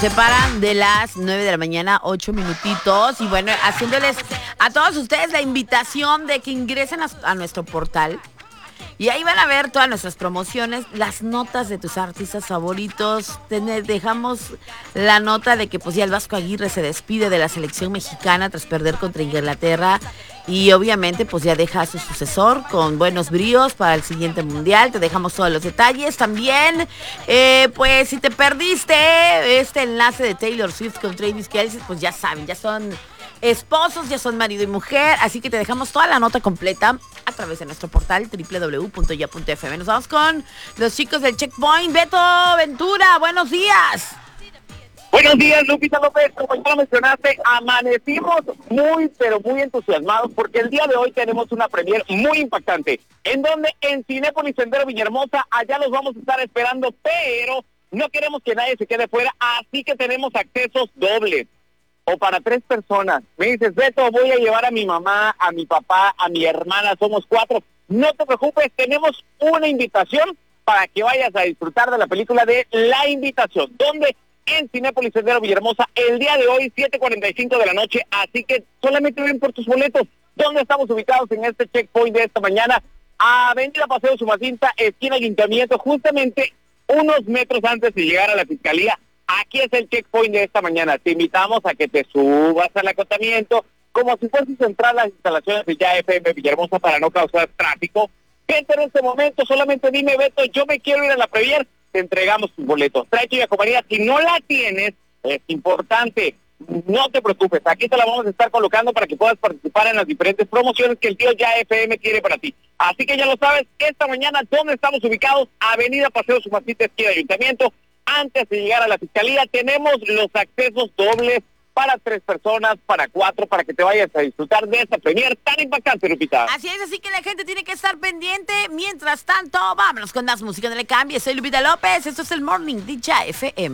Separan de las 9 de la mañana, 8 minutitos. Y bueno, haciéndoles a todos ustedes la invitación de que ingresen a nuestro portal. Y ahí van a ver todas nuestras promociones, las notas de tus artistas favoritos. Dejamos la nota de que pues ya el Vasco Aguirre se despide de la selección mexicana tras perder contra Inglaterra. Y obviamente pues ya deja a su sucesor con buenos bríos para el siguiente mundial. Te dejamos todos los detalles. También, pues si te perdiste este enlace de Taylor Swift con Travis Kelce, pues ya saben, ya son esposos, ya son marido y mujer. Así que te dejamos toda la nota completa a través de nuestro portal www.ya.fm. Nos vamos con los chicos del Checkpoint. Beto Ventura, buenos días. Buenos días, Lupita López. Como ya lo mencionaste, amanecimos pero muy entusiasmados porque el día de hoy tenemos una premier muy impactante, en donde en Cinépolis Sendero Villahermosa, allá los vamos a estar esperando, pero no queremos que nadie se quede fuera, así que tenemos accesos dobles, o para 3 personas. Me dices, Beto, voy a llevar a mi mamá, a mi papá, a mi hermana, somos 4. No te preocupes, tenemos una invitación para que vayas a disfrutar de la película de La Invitación, donde en Cinépolis Sendero Villahermosa, el día de hoy, 7:45 de la noche, así que solamente ven por tus boletos. ¿Dónde estamos ubicados en este checkpoint de esta mañana? Avenida Paseo Sumacinta, esquina Ayuntamiento, justamente unos metros antes de llegar a la Fiscalía. Aquí es el checkpoint de esta mañana. Te invitamos a que te subas al acotamiento, como si fueses a entrar a las instalaciones de Ya FM Villahermosa para no causar tráfico. Vente en este momento, solamente dime, Beto, yo me quiero ir a la premier, te entregamos tus boletos. Trae tu compañía, si no la tienes, es importante, no te preocupes, aquí te la vamos a estar colocando para que puedas participar en las diferentes promociones que el tío Ya FM tiene para ti. Así que ya lo sabes, esta mañana, ¿dónde estamos ubicados? Avenida Paseo Sumacinta, esquina Ayuntamiento. Antes de llegar a la Fiscalía, tenemos los accesos dobles para 3 personas, para 4, para que te vayas a disfrutar de esta premier tan impactante, Lupita. Así es, así que la gente tiene que estar pendiente. Mientras tanto, vámonos con más música, no le cambie. Soy Lupita López, esto es el Morning de Ya FM.